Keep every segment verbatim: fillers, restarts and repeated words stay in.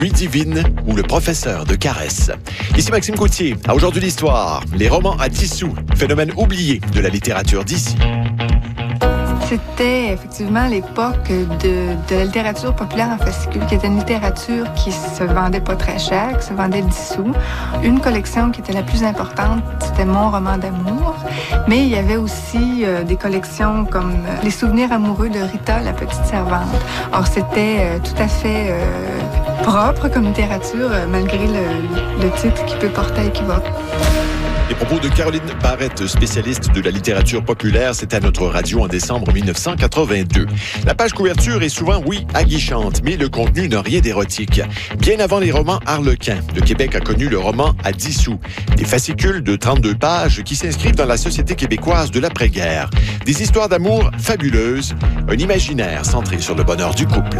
Ludivine ou le professeur de caresse. Ici Maxime Gauthier. À Aujourd'hui l'histoire, les romans à dix sous, phénomène oublié de la littérature d'ici. C'était effectivement l'époque de, de la littérature populaire en fascicule, qui était une littérature qui se vendait pas très cher, qui se vendait dix sous. Une collection qui était la plus importante, c'était Mon roman d'amour. Mais il y avait aussi euh, des collections comme euh, Les souvenirs amoureux de Rita, la petite servante. Or, c'était euh, tout à fait euh, propre comme littérature, euh, malgré le, le titre qui peut porter équivoque. Les propos de Caroline Barrette, spécialiste de la littérature populaire, c'était à notre radio en décembre mille neuf cent quatre-vingt-deux. La page couverture est souvent, oui, aguichante, mais le contenu n'a rien d'érotique. Bien avant les romans Harlequin, le Québec a connu le roman à dix sous. Des fascicules de trente-deux pages qui s'inscrivent dans la société québécoise de l'après-guerre. Des histoires d'amour fabuleuses, un imaginaire centré sur le bonheur du couple.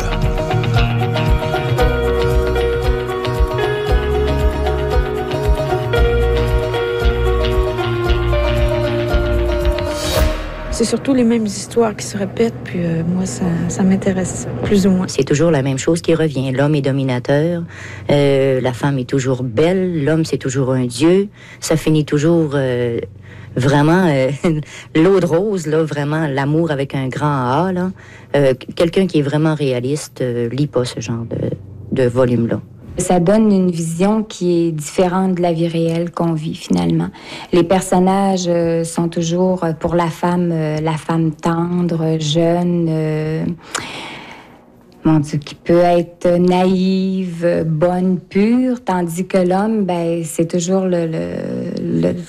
C'est surtout les mêmes histoires qui se répètent, puis euh, moi, ça, ça m'intéresse plus ou moins. C'est toujours la même chose qui revient. L'homme est dominateur, euh, la femme est toujours belle, l'homme, c'est toujours un dieu. Ça finit toujours euh, vraiment euh, l'eau de rose, là, vraiment l'amour avec un grand A. Là. Euh, quelqu'un qui est vraiment réaliste euh, lit pas ce genre de, de volume-là. Ça donne une vision qui est différente de la vie réelle qu'on vit finalement. Les personnages euh, sont toujours euh, pour la femme, euh, la femme tendre, jeune, euh, mon Dieu, qui peut être naïve, bonne, pure, tandis que l'homme, ben, c'est toujours le, le, le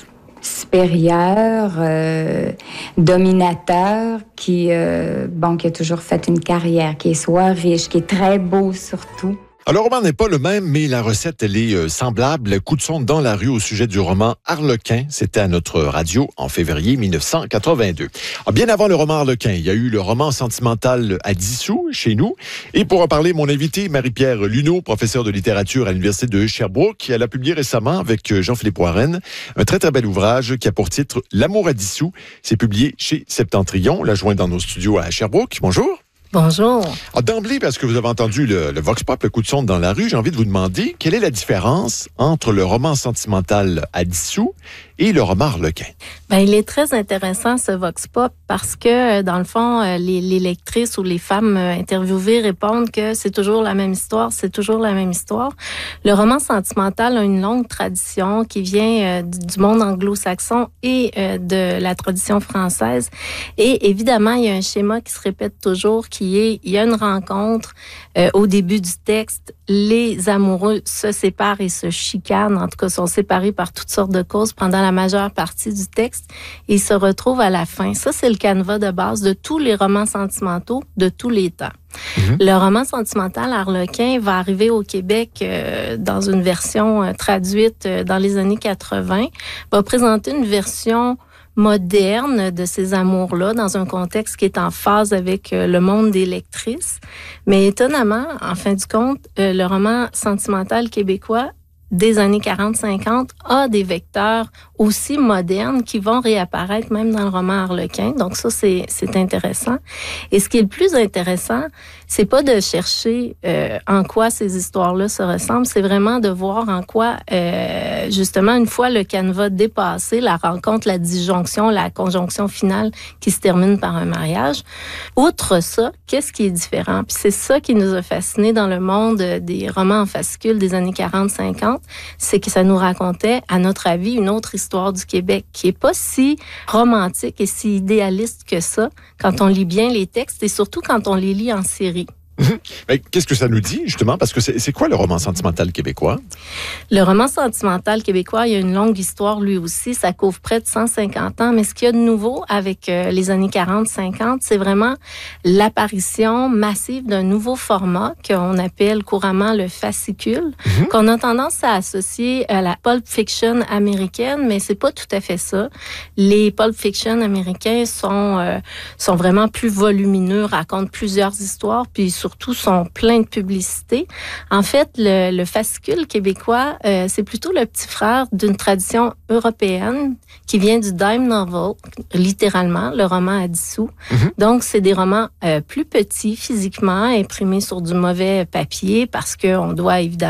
supérieur, euh, dominateur, qui, euh, bon, qui a toujours fait une carrière, qui est soit riche, qui est très beau surtout. Alors, le roman n'est pas le même, mais la recette, elle est euh, semblable. Coup de sonde dans la rue au sujet du roman Harlequin. C'était à notre radio en février mille neuf cent quatre-vingt-deux. Alors, bien avant le roman Harlequin, il y a eu le roman sentimental à dix sous chez nous. Et pour en parler, mon invité, Marie-Pierre Luneau, professeure de littérature à l'Université de Sherbrooke, elle a publié récemment avec Jean-Philippe Warren un très, très bel ouvrage qui a pour titre L'amour à dix sous. C'est publié chez Septentrion. On l'a joint dans nos studios à Sherbrooke. Bonjour. Bonjour. Alors, d'emblée, parce que vous avez entendu le, le Vox Pop, le coup de sonde dans la rue, j'ai envie de vous demander quelle est la différence entre le roman sentimental à dix sous et le roman Harlequin. Ben, il est très intéressant, ce Vox Pop, parce que, dans le fond, les, les lectrices ou les femmes interviewées répondent que c'est toujours la même histoire, c'est toujours la même histoire. Le roman sentimental a une longue tradition qui vient du monde anglo-saxon et de la tradition française. Et évidemment, il y a un schéma qui se répète toujours, qui est, il y a une rencontre euh, au début du texte, les amoureux se séparent et se chicanent, en tout cas sont séparés par toutes sortes de causes pendant la majeure partie du texte et se retrouvent à la fin. Ça, c'est le canevas de base de tous les romans sentimentaux de tous les temps. Mm-hmm. Le roman sentimental Harlequin va arriver au Québec euh, dans une version euh, traduite euh, dans les années quatre-vingt, va présenter une version moderne de ces amours-là, dans un contexte qui est en phase avec le monde des lectrices. Mais étonnamment, en fin du compte, le roman sentimental québécois des années quarante cinquante a des vecteurs aussi modernes qui vont réapparaître même dans le roman Harlequin. Donc ça, c'est, c'est intéressant. Et ce qui est le plus intéressant, c'est pas de chercher euh, en quoi ces histoires-là se ressemblent, c'est vraiment de voir en quoi, euh, justement, une fois le canevas dépassé, la rencontre, la disjonction, la conjonction finale qui se termine par un mariage. Outre ça, qu'est-ce qui est différent? Puis c'est ça qui nous a fascinés dans le monde des romans en fascicule des années quarante cinquante, c'est que ça nous racontait, à notre avis, une autre histoire du Québec qui est pas si romantique et si idéaliste que ça quand on lit bien les textes et surtout quand on les lit en série. Mais qu'est-ce que ça nous dit, justement? Parce que c'est, c'est quoi le roman sentimental québécois? Le roman sentimental québécois, il y a une longue histoire, lui aussi. Ça couvre près de cent cinquante ans. Mais ce qu'il y a de nouveau avec euh, les années quarante cinquante, c'est vraiment l'apparition massive d'un nouveau format qu'on appelle couramment le fascicule, mm-hmm. qu'on a tendance à associer à la pulp fiction américaine, mais c'est pas tout à fait ça. Les pulp fiction américains sont, euh, sont vraiment plus volumineux, racontent plusieurs histoires, puis surtout sont pleins de publicité. En fait, le, le fascicule québécois, euh, c'est plutôt le petit frère d'une tradition européenne qui vient du dime novel, littéralement, le roman à dix sous. Mm-hmm. Donc, c'est des romans euh, plus petits physiquement, imprimés sur du mauvais papier parce qu'on doit évidemment